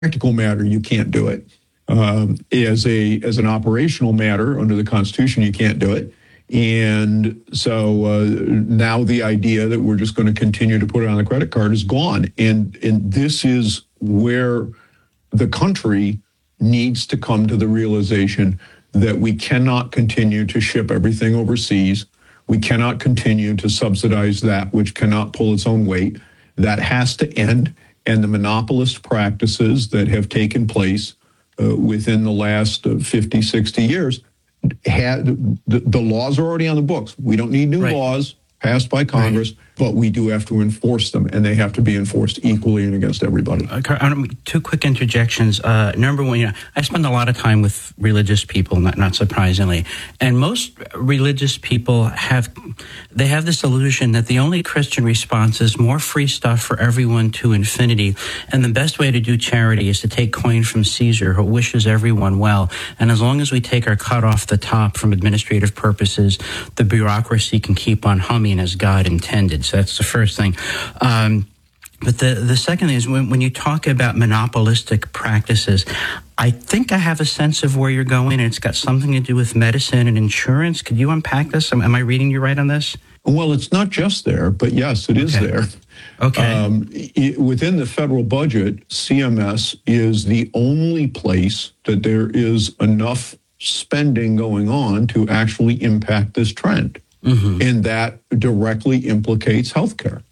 practical matter, you can't do it. As an operational matter under the Constitution, you can't do it. And so now the idea that we're just going to continue to put it on the credit card is gone. And this is where the country needs to come to the realization that we cannot continue to ship everything overseas. We cannot continue to subsidize that which cannot pull its own weight. That has to end. And the monopolist practices that have taken place within the last 50, 60 years, the laws are already on the books. We don't need new laws passed by Congress, but we do have to enforce them, and they have to be enforced equally and against everybody. Two quick interjections. Number one, I spend a lot of time with religious people, not surprisingly, and most religious people have this illusion that the only Christian response is more free stuff for everyone to infinity, and the best way to do charity is to take coin from Caesar, who wishes everyone well, and as long as we take our cut off the top from administrative purposes, the bureaucracy can keep on humming as God intended. So that's the first thing. But the second thing is when you talk about monopolistic practices, I think I have a sense of where you're going, and it's got something to do with medicine and insurance. Could you unpack this? Am I reading you right on this? Well, it's not just there, but yes, it is there. Okay. Within the federal budget, CMS is the only place that there is enough spending going on to actually impact this trend. Mm-hmm. And that directly implicates healthcare.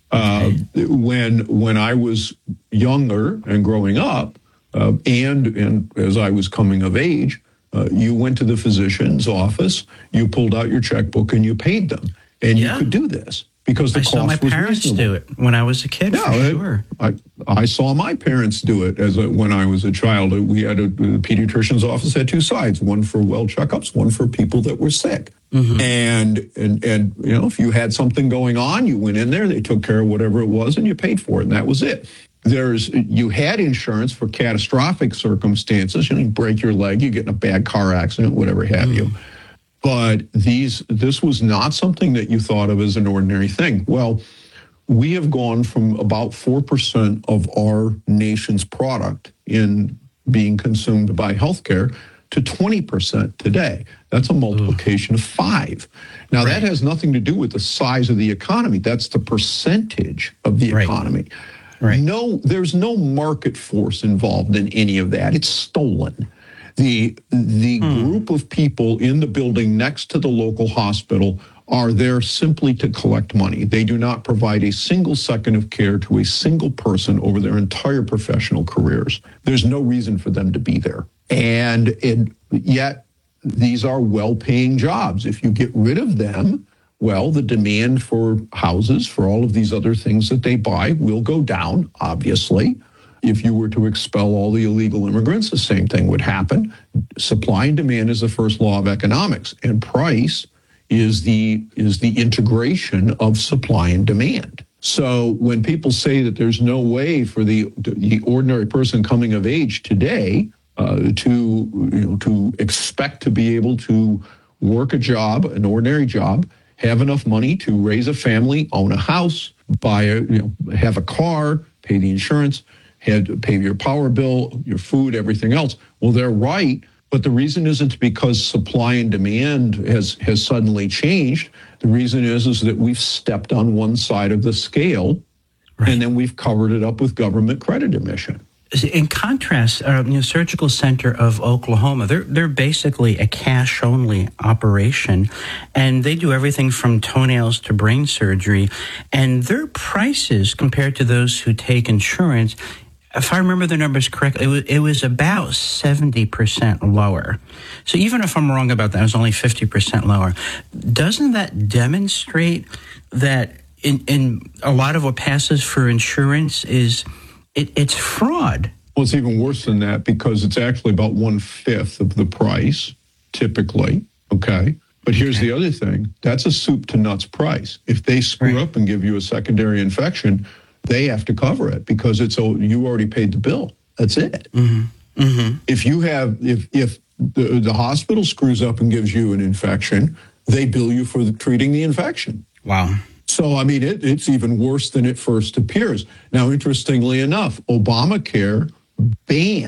When I was younger and growing up, and as I was coming of age, you went to the physician's office, you pulled out your checkbook, and you paid them. And you could do this because the cost was reasonable. I saw my parents do it when I was a kid, sure. I saw my parents do it when I was a child. We had the pediatrician's office had two sides, one for well checkups, one for people that were sick. Mm-hmm. And if you had something going on, you went in there, they took care of whatever it was, and you paid for it, and that was it. You had insurance for catastrophic circumstances. You break your leg, you get in a bad car accident, whatever have you. But this was not something that you thought of as an ordinary thing. Well, we have gone from about 4% of our nation's product in being consumed by healthcare to 20% today. That's a multiplication of 5. Now, that has nothing to do with the size of the economy. That's the percentage of the economy. Right. No, there's no market force involved in any of that. It's stolen. The group of people in the building next to the local hospital are there simply to collect money. They do not provide a single second of care to a single person over their entire professional careers. There's no reason for them to be there. And yet, these are well-paying jobs. If you get rid of them, well, the demand for houses, for all of these other things that they buy will go down, obviously. If you were to expel all the illegal immigrants, the same thing would happen. Supply and demand is the first law of economics, and price is the integration of supply and demand. So when people say that there's no way for the ordinary person coming of age today to expect to be able to work a job, an ordinary job, have enough money to raise a family, own a house, have a car, pay the insurance, pay your power bill, your food, everything else. Well, they're right, but the reason isn't because supply and demand has suddenly changed. The reason is that we've stepped on one side of the scale, and then we've covered it up with government credit emission. In contrast, Surgical Center of Oklahoma, they're basically a cash-only operation, and they do everything from toenails to brain surgery, and their prices compared to those who take insurance, if I remember the numbers correctly, it was about 70% lower. So even if I'm wrong about that, it was only 50% lower. Doesn't that demonstrate that in a lot of what passes for insurance is it's fraud? Well, it's even worse than that because it's actually about 1/5 of the price, typically, okay? But here's the other thing. That's a soup to nuts price. If they screw up and give you a secondary infection, they have to cover it because you already paid the bill. That's it. Mm-hmm. Mm-hmm. If the hospital screws up and gives you an infection, they bill you for treating the infection. Wow. So, I mean, it's even worse than it first appears. Now, interestingly enough, Obamacare ban